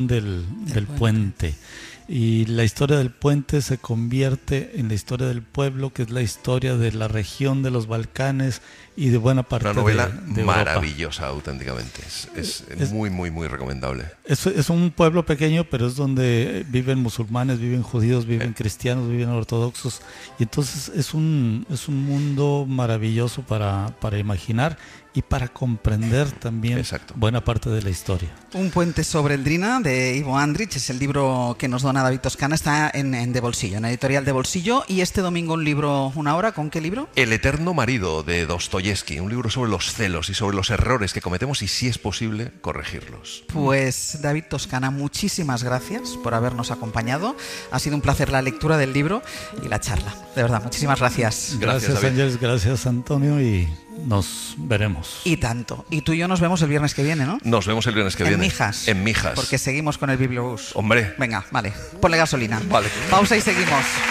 del puente. Y la historia del puente se convierte en la historia del pueblo, que es la historia de la región de los Balcanes y de buena parte de Europa. Una novela maravillosa, auténticamente. Es muy, muy, muy recomendable. Es un pueblo pequeño, pero es donde viven musulmanes, viven judíos, viven cristianos, viven ortodoxos. Y entonces es un mundo maravilloso para imaginar y para comprender también buena parte de la historia. Un puente sobre el Drina, de Ivo Andrić, es el libro que nos dona David Toscana, está en De Bolsillo, en editorial De Bolsillo. Y este domingo un libro, una hora, ¿con qué libro? El eterno marido, de Dostoyevsky, un libro sobre los celos y sobre los errores que cometemos y, si es posible, corregirlos. Pues David Toscana, muchísimas gracias por habernos acompañado. Ha sido un placer la lectura del libro y la charla. De verdad, muchísimas gracias. Gracias Ángeles, gracias Antonio, y nos veremos. Y tanto. Y tú y yo nos vemos el viernes que viene, ¿no? Nos vemos el viernes que viene. En Mijas. Porque seguimos con el Bibliobús. Hombre. Venga, vale. Ponle gasolina. Vale. Pausa y seguimos.